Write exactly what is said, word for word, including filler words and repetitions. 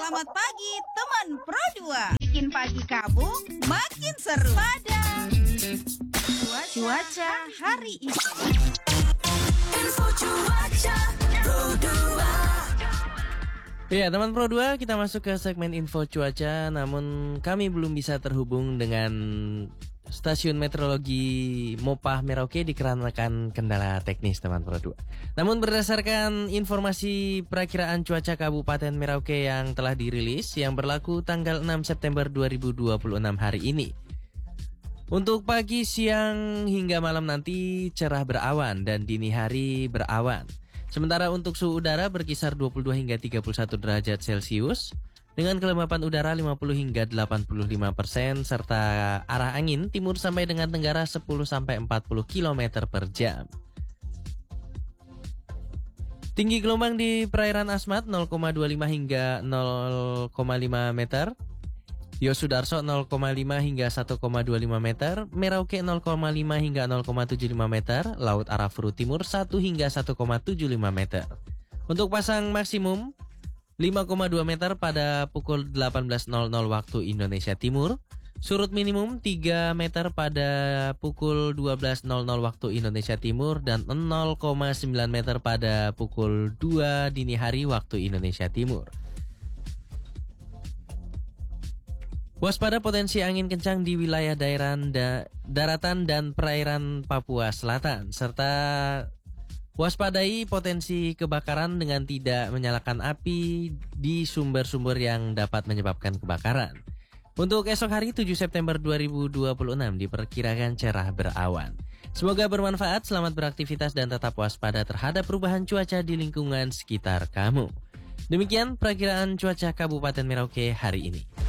Selamat pagi teman Pro dua. Bikin pagi kamu makin seru pada cuaca hari ini. Info cuaca Pro dua. Ya, teman Pro dua, kita masuk ke segmen info cuaca. Namun kami belum bisa terhubung dengan stasiun meteorologi Mopah Merauke dikarenakan kendala teknis, teman Pro dua. Namun berdasarkan informasi perakiraan cuaca Kabupaten Merauke yang telah dirilis, yang berlaku tanggal enam September dua ribu dua puluh enam hari ini, untuk pagi, siang, hingga malam nanti cerah berawan dan dini hari berawan. Sementara untuk suhu udara berkisar dua puluh dua hingga tiga puluh satu derajat Celcius dengan kelembapan udara lima puluh hingga delapan puluh lima persen serta arah angin timur sampai dengan tenggara sepuluh sampai empat puluh kilometer per jam. Tinggi gelombang di perairan Asmat nol koma dua lima hingga nol koma lima meter. Yosudarso nol koma lima hingga satu koma dua lima meter, Merauke nol koma lima hingga nol koma tujuh lima meter, Laut Arafuru Timur satu hingga satu koma tujuh lima meter. Untuk pasang maksimum lima koma dua meter pada pukul delapan belas nol nol waktu Indonesia Timur, surut minimum tiga meter pada pukul dua belas nol nol waktu Indonesia Timur dan nol koma sembilan meter pada pukul dua dini hari waktu Indonesia Timur. Waspada potensi angin kencang di wilayah daerah da, daratan dan perairan Papua Selatan, serta waspadai potensi kebakaran dengan tidak menyalakan api di sumber-sumber yang dapat menyebabkan kebakaran. Untuk esok hari tujuh September dua ribu dua puluh enam diperkirakan cerah berawan. Semoga bermanfaat, selamat beraktivitas dan tetap waspada terhadap perubahan cuaca di lingkungan sekitar kamu. Demikian perakiraan cuaca Kabupaten Merauke hari ini.